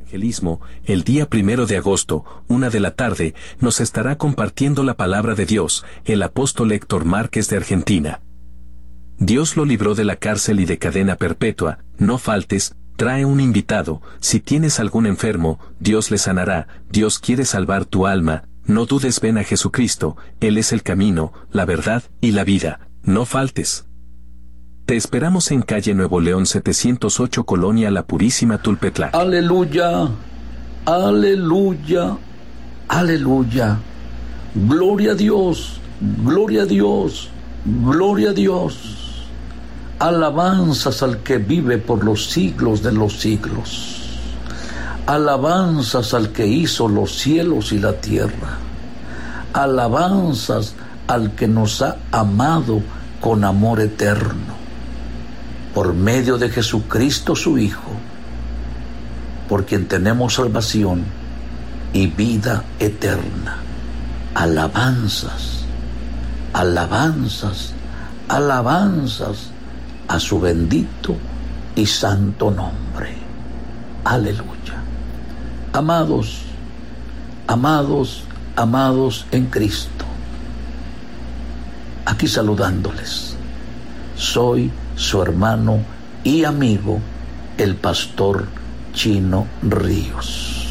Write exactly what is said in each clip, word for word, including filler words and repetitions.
Evangelismo, el día primero de agosto, una de la tarde, nos estará compartiendo la palabra de Dios, el apóstol Héctor Márquez de Argentina. Dios lo libró de la cárcel y de cadena perpetua. No faltes, trae un invitado. Si tienes algún enfermo, Dios le sanará. Dios quiere salvar tu alma. No dudes, ven a Jesucristo. Él es el camino, la verdad y la vida. No faltes. Te esperamos en calle Nuevo León setecientos ocho, Colonia La Purísima, Tulpetlac. Aleluya, aleluya, aleluya. Gloria a Dios, gloria a Dios, gloria a Dios. Alabanzas al que vive por los siglos de los siglos. Alabanzas al que hizo los cielos y la tierra. Alabanzas al que nos ha amado con amor eterno, por medio de Jesucristo su Hijo, por quien tenemos salvación y vida eterna. Alabanzas, alabanzas, alabanzas a su bendito y santo nombre. Aleluya. Amados, amados, amados en Cristo, aquí saludándoles, soy su hermano y amigo, el pastor Chino Ríos.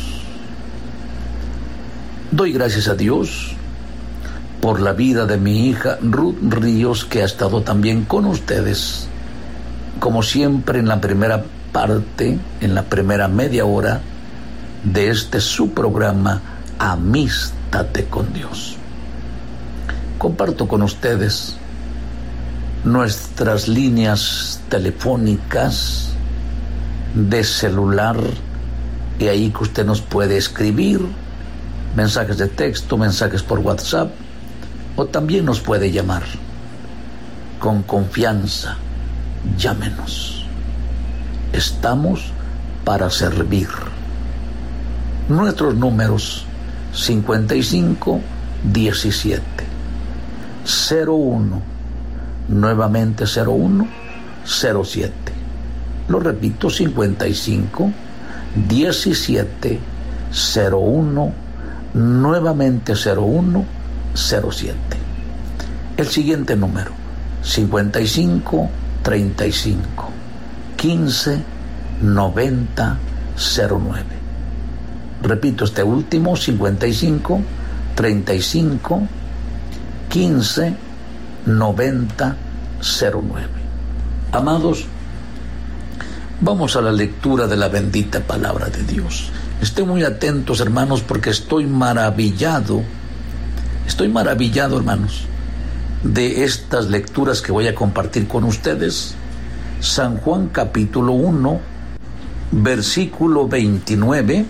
Doy gracias a Dios por la vida de mi hija Ruth Ríos, que ha estado también con ustedes, como siempre, en la primera parte, en la primera media hora de este su programa, Amístate con Dios. Comparto con ustedes nuestras líneas telefónicas de celular, y ahí que usted nos puede escribir mensajes de texto, mensajes por WhatsApp, o también nos puede llamar. Con confianza, llámenos. Estamos para servir. Nuestros números: cincuenta y cinco, diecisiete, cero uno, nuevamente cero uno, cero siete. Lo repito: cincuenta y cinco, diecisiete, cero uno, nuevamente cero uno, cero siete. El siguiente número: cincuenta y cinco, treinta y cinco, quince, noventa, cero nueve. Repito este último: cincuenta y cinco, treinta y cinco, quince, noventa, cero nueve. Amados, vamos a la lectura de la bendita palabra de Dios. Estén muy atentos, hermanos, porque estoy maravillado, estoy maravillado, hermanos, de estas lecturas que voy a compartir con ustedes. San Juan capítulo uno, versículo veintinueve,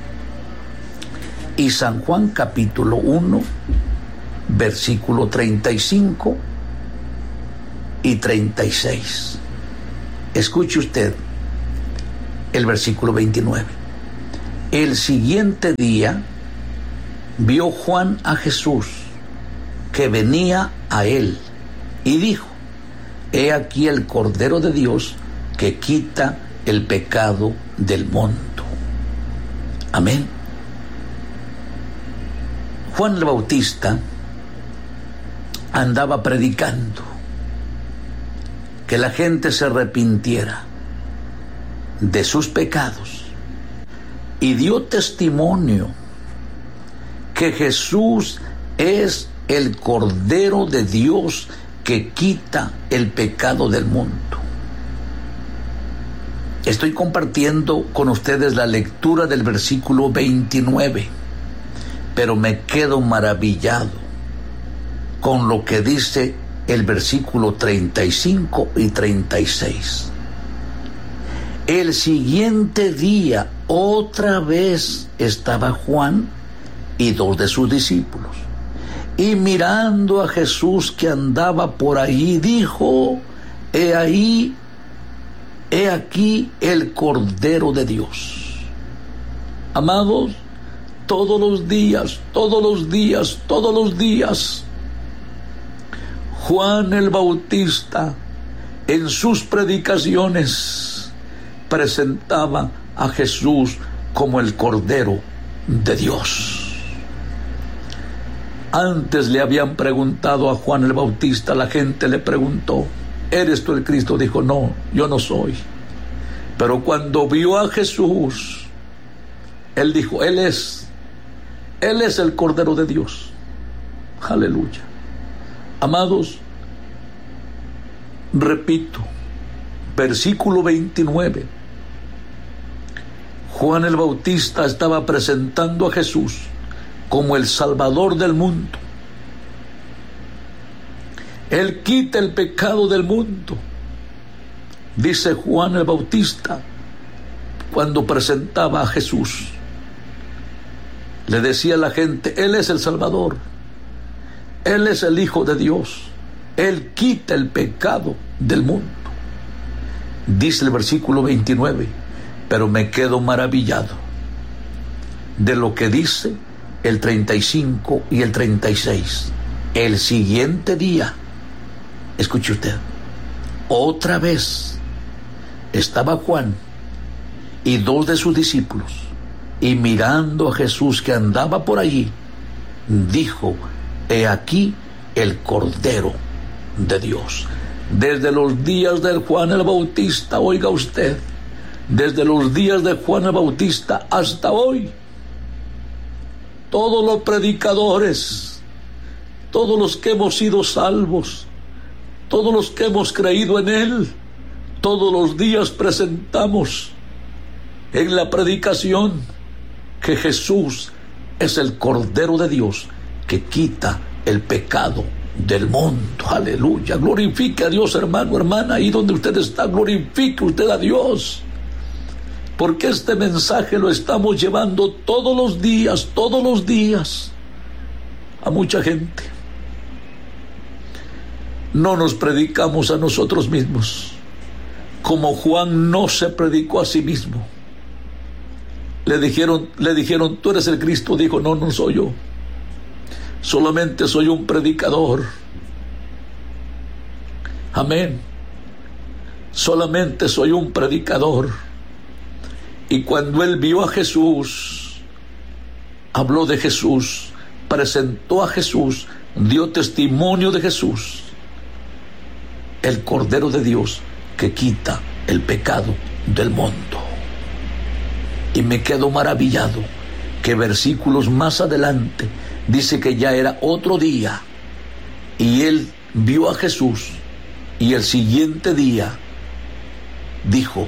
y San Juan capítulo uno, versículo treinta y cinco y treinta y seis. Escuche usted el versículo veintinueve. El siguiente día vio Juan a Jesús que venía a él y dijo: He aquí el Cordero de Dios que quita el pecado del mundo. Amén. Juan el Bautista andaba predicando que la gente se arrepintiera de sus pecados, y dio testimonio que Jesús es el Cordero de Dios que quita el pecado del mundo. Estoy compartiendo con ustedes la lectura del versículo veintinueve, pero me quedo maravillado con lo que dice el versículo treinta y cinco y treinta y seis. El siguiente día otra vez estaba Juan y dos de sus discípulos, y mirando a Jesús que andaba por ahí, dijo: He ahí, he aquí el Cordero de Dios. Amados, todos los días, todos los días, todos los días, Juan el Bautista en sus predicaciones presentaba a Jesús como el Cordero de Dios. Antes le habían preguntado a Juan el Bautista, la gente le preguntó, ¿eres tú el Cristo? Dijo, no, yo no soy. Pero cuando vio a Jesús, él dijo, Él es, Él es el Cordero de Dios. Aleluya. Amados, repito, versículo veintinueve. Juan el Bautista estaba presentando a Jesús como el Salvador del mundo. Él quita el pecado del mundo. Dice Juan el Bautista, cuando presentaba a Jesús, le decía a la gente, Él es el Salvador, Él es el Hijo de Dios, Él quita el pecado del mundo. Dice el versículo veintinueve, pero me quedo maravillado de lo que dice el treinta y cinco y el treinta y seis. El siguiente día, escuche usted, otra vez estaba Juan y dos de sus discípulos, y mirando a Jesús que andaba por allí, dijo, he aquí el Cordero de Dios. Desde los días de Juan el Bautista, oiga usted, desde los días de Juan el Bautista hasta hoy, todos los predicadores, todos los que hemos sido salvos, todos los que hemos creído en Él, todos los días presentamos en la predicación que Jesús es el Cordero de Dios que quita el pecado del mundo. Aleluya. Glorifique a Dios, hermano, hermana, ahí donde usted está, glorifique usted a Dios. Porque este mensaje lo estamos llevando todos los días, todos los días, a mucha gente. No nos predicamos a nosotros mismos, como Juan no se predicó a sí mismo. Le dijeron, le dijeron, tú eres el Cristo. Dijo, no, no soy yo. Solamente soy un predicador. Amén. Solamente soy un predicador. Y cuando él vio a Jesús, habló de Jesús, presentó a Jesús, dio testimonio de Jesús, el Cordero de Dios que quita el pecado del mundo. Y me quedo maravillado que versículos más adelante dice que ya era otro día y él vio a Jesús, y el siguiente día dijo,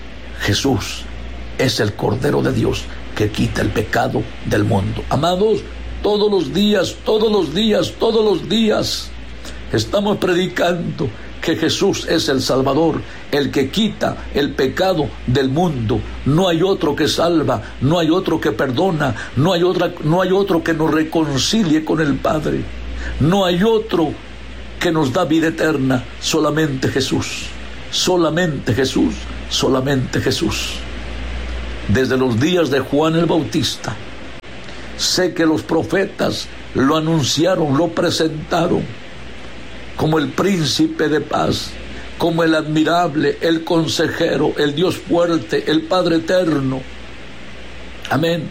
Jesús es el Cordero de Dios que quita el pecado del mundo. Amados, todos los días, todos los días, todos los días estamos predicando que Jesús es el Salvador, el que quita el pecado del mundo. No hay otro que salva, no hay otro que perdona, no hay otra, no hay otro que nos reconcilie con el Padre, no hay otro que nos da vida eterna, solamente Jesús, solamente Jesús, solamente Jesús. Desde los días de Juan el Bautista, sé que los profetas lo anunciaron, lo presentaron como el príncipe de paz, como el admirable, el consejero, el Dios fuerte, el Padre eterno. Amén.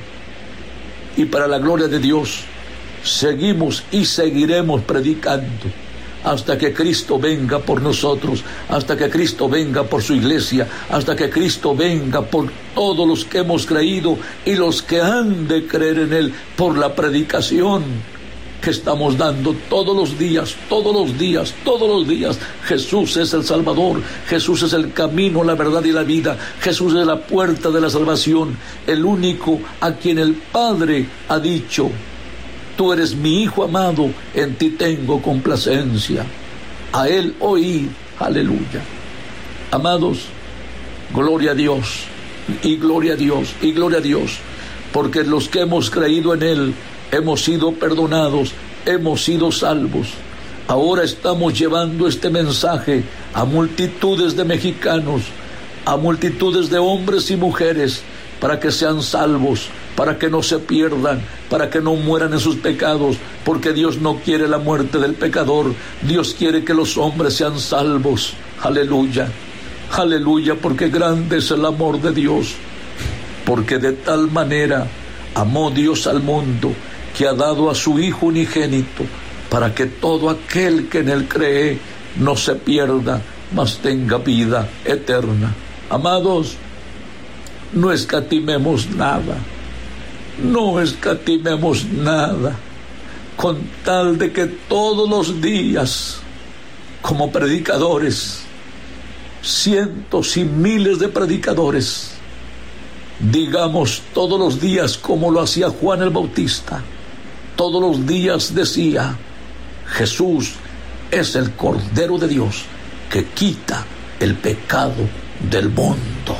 Y para la gloria de Dios, seguimos y seguiremos predicando hasta que Cristo venga por nosotros, hasta que Cristo venga por su iglesia, hasta que Cristo venga por todos los que hemos creído y los que han de creer en Él por la predicación que estamos dando todos los días, todos los días, todos los días. Jesús es el Salvador, Jesús es el camino, la verdad y la vida, Jesús es la puerta de la salvación, el único a quien el Padre ha dicho, tú eres mi Hijo amado, en ti tengo complacencia. A Él oíd, aleluya. Amados, gloria a Dios, y gloria a Dios, y gloria a Dios, porque los que hemos creído en Él, hemos sido perdonados, hemos sido salvos. Ahora estamos llevando este mensaje a multitudes de mexicanos, a multitudes de hombres y mujeres, para que sean salvos, para que no se pierdan, para que no mueran en sus pecados, porque Dios no quiere la muerte del pecador, Dios quiere que los hombres sean salvos. Aleluya, aleluya, porque grande es el amor de Dios porque de tal manera amó Dios al mundo, que ha dado a su Hijo unigénito, para que todo aquel que en él cree no se pierda, mas tenga vida eterna. Amados, no escatimemos nada, no escatimemos nada, con tal de que todos los días, como predicadores, cientos y miles de predicadores, digamos todos los días como lo hacía Juan el Bautista. Todos los días decía: Jesús es el Cordero de Dios que quita el pecado del mundo.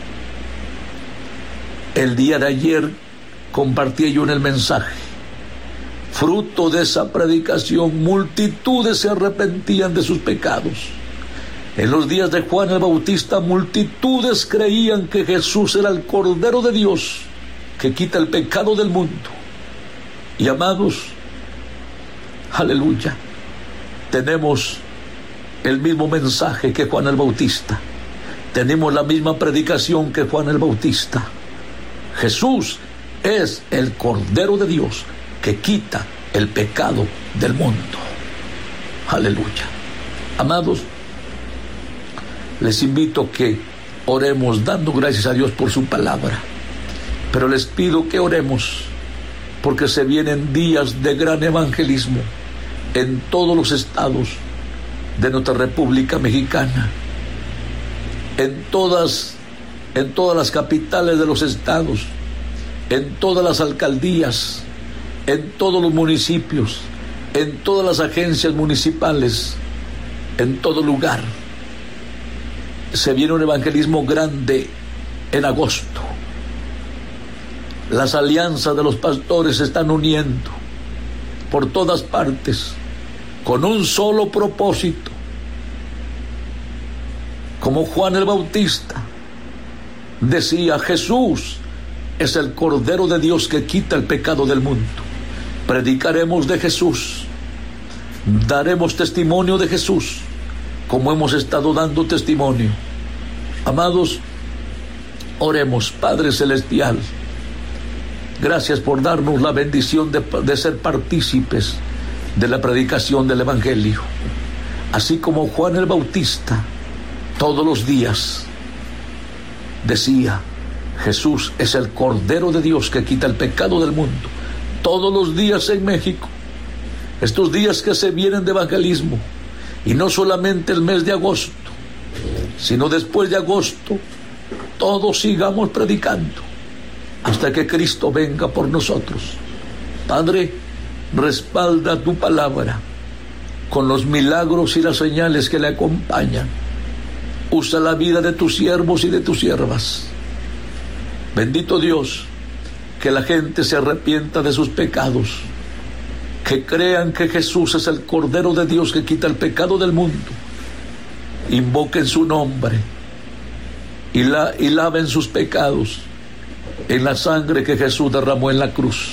El día de ayer compartí yo en el mensaje. Fruto de esa predicación, multitudes se arrepentían de sus pecados. En los días de Juan el Bautista, multitudes creían que Jesús era el Cordero de Dios que quita el pecado del mundo. Y amados, aleluya, tenemos el mismo mensaje que Juan el Bautista. Tenemos la misma predicación que Juan el Bautista. Jesús es el Cordero de Dios que quita el pecado del mundo. Aleluya. Amados, les invito a que oremos dando gracias a Dios por su palabra. Pero les pido que oremos porque se vienen días de gran evangelismo en todos los estados de nuestra República Mexicana, en todas, en todas las capitales de los estados, en todas las alcaldías, en todos los municipios, en todas las agencias municipales, en todo lugar. Se viene un evangelismo grande en agosto. Las alianzas de los pastores se están uniendo por todas partes con un solo propósito. Como Juan el Bautista decía: Jesús es el Cordero de Dios que quita el pecado del mundo. Predicaremos de Jesús, daremos testimonio de Jesús, como hemos estado dando testimonio. Amados, oremos. Padre Celestial, gracias por darnos la bendición de, de ser partícipes de la predicación del Evangelio. Así como Juan el Bautista todos los días decía: Jesús es el Cordero de Dios que quita el pecado del mundo. Todos los días en México, estos días que se vienen de evangelismo, y no solamente el mes de agosto, sino después de agosto, todos sigamos predicando hasta que Cristo venga por nosotros. Padre, respalda tu palabra con los milagros y las señales que le acompañan. Usa la vida de tus siervos y de tus siervas. Bendito Dios, que la gente se arrepienta de sus pecados, que crean que Jesús es el Cordero de Dios que quita el pecado del mundo. Invoquen su nombre y, la, y laven sus pecados en la sangre que Jesús derramó en la cruz.